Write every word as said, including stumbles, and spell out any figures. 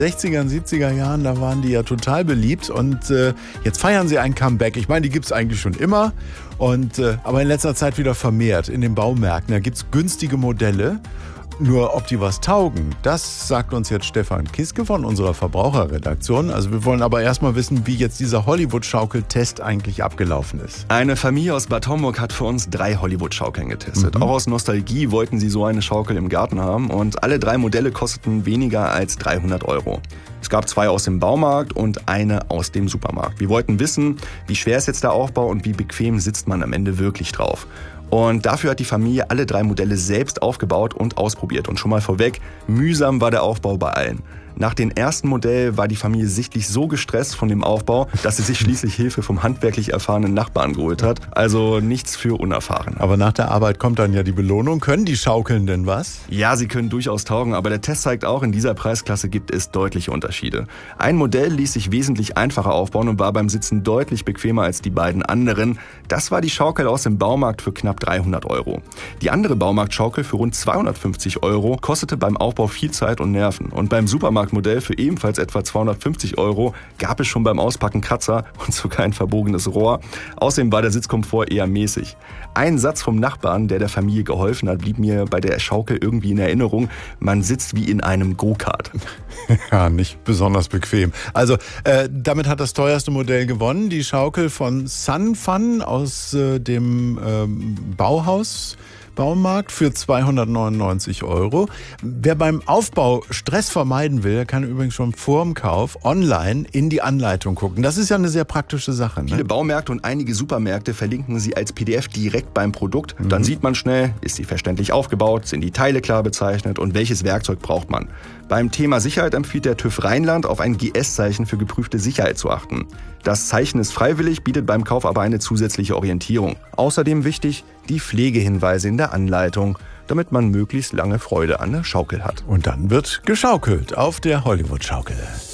sechziger, siebziger Jahren, da waren die ja total beliebt und äh, jetzt feiern sie ein Comeback. Ich meine, die gibt es eigentlich schon immer, und, äh, aber in letzter Zeit wieder vermehrt in den Baumärkten. Da gibt es günstige Modelle. Nur ob die was taugen, das sagt uns jetzt Stefan Kiske von unserer Verbraucherredaktion. Also wir wollen aber erstmal wissen, wie jetzt dieser Hollywood-Schaukel-Test eigentlich abgelaufen ist. Eine Familie aus Bad Homburg hat für uns drei Hollywood-Schaukeln getestet. Mhm. Auch aus Nostalgie wollten sie so eine Schaukel im Garten haben, und alle drei Modelle kosteten weniger als dreihundert Euro. Es gab zwei aus dem Baumarkt und eine aus dem Supermarkt. Wir wollten wissen, wie schwer ist jetzt der Aufbau und wie bequem sitzt man am Ende wirklich drauf. Und dafür hat die Familie alle drei Modelle selbst aufgebaut und ausprobiert. Und schon mal vorweg, mühsam war der Aufbau bei allen. Nach dem ersten Modell war die Familie sichtlich so gestresst von dem Aufbau, dass sie sich schließlich Hilfe vom handwerklich erfahrenen Nachbarn geholt hat. Also nichts für Unerfahren. Aber nach der Arbeit kommt dann ja die Belohnung. Können die Schaukeln denn was? Ja, sie können durchaus taugen, aber der Test zeigt auch, in dieser Preisklasse gibt es deutliche Unterschiede. Ein Modell ließ sich wesentlich einfacher aufbauen und war beim Sitzen deutlich bequemer als die beiden anderen. Das war die Schaukel aus dem Baumarkt für knapp dreihundert Euro. Die andere Baumarktschaukel für rund zweihundertfünfzig Euro kostete beim Aufbau viel Zeit und Nerven. Und beim Supermarkt Modell für ebenfalls etwa zweihundertfünfzig Euro gab es schon beim Auspacken Kratzer und sogar ein verbogenes Rohr. Außerdem war der Sitzkomfort eher mäßig. Ein Satz vom Nachbarn, der der Familie geholfen hat, blieb mir bei der Schaukel irgendwie in Erinnerung: Man sitzt wie in einem Go-Kart. Ja, nicht besonders bequem. Also äh, damit hat das teuerste Modell gewonnen, die Schaukel von Sun Fun aus äh, dem ähm, Bauhaus. Baumarkt für zweihundertneunundneunzig Euro. Wer beim Aufbau Stress vermeiden will, der kann übrigens schon vor dem Kauf online in die Anleitung gucken. Das ist ja eine sehr praktische Sache. Ne? Viele Baumärkte und einige Supermärkte verlinken sie als P D F direkt beim Produkt. Mhm. Dann sieht man schnell, ist sie verständlich aufgebaut, sind die Teile klar bezeichnet und welches Werkzeug braucht man. Beim Thema Sicherheit empfiehlt der TÜV Rheinland, auf ein G S-Zeichen für geprüfte Sicherheit zu achten. Das Zeichen ist freiwillig, bietet beim Kauf aber eine zusätzliche Orientierung. Außerdem wichtig, die Pflegehinweise in der Anleitung, damit man möglichst lange Freude an der Schaukel hat. Und dann wird geschaukelt auf der Hollywood-Schaukel.